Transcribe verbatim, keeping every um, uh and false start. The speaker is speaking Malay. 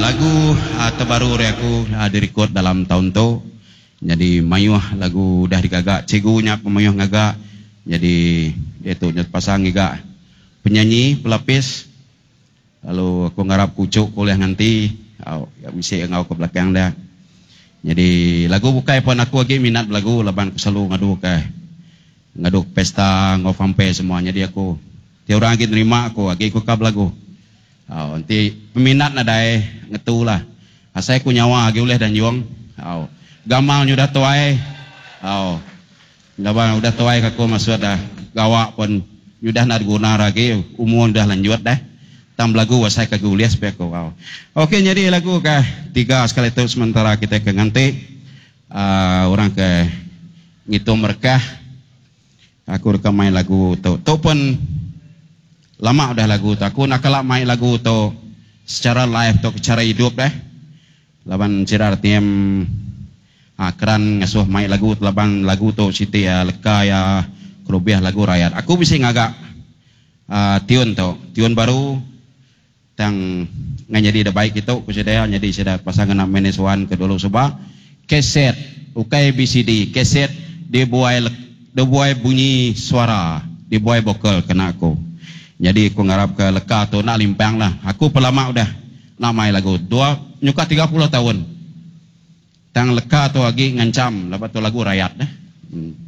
lagu uh, terbaru dari aku uh, direkod dalam tahun tu. Jadi mayuh lagu dah digagak, cigunya pemayuh ngagak. Jadi dia tu pasang ngagak penyanyi pelapis. Lalu aku ngarap kucuk kuliah nanti, oh, ya mesti ngau ke belakang dah. Jadi lagu bukai pun aku lagi minat lagu, laban aku selalu ngadu ke ngadu pesta ngofampe semua. Jadi aku tiap orang lagi nerima aku lagi ikut kab lagu. Oh, nanti peminat nadai ngetulah. Asai ku nyawa lagi oleh dan yuang. Oh, gamal nyudah tuai. Oh, laban udah tuai aku masuk dah gawak pun nyudah nak guna lagi, umur dah lanjut dah. Tam lagu wasai kagu lias pe ko. Wow. Okey, jadi lagu ke tiga sekali itu sementara kita ke nganti uh, orang ke ngitung merkah. Aku rekam main lagu tu. Tu pun lama udah lagu tu. Aku nak kelak main lagu tu secara live tu, secara hidup dah. Laban cirar tiem ah, keran ngasuh main lagu laban lagu tu siti ya leka ya kerubiah lagu rakyat. Aku bisa ngagak uh, tiun tu, tiun baru tang ngajadi dah baik itu kusedaya jadi seda pasangan nak meneswan ke dulu sebab keset ukai B C D keset dibuai dibuai bunyi suara dibuai vokal kena aku. Jadi aku ngarap ke leka tu nak limpang lah. Aku pelama udah namai lagu dua nyuka tiga puluh tahun tang leka tu lagi ngancam lepas tu lagu rakyat dah. Hmm.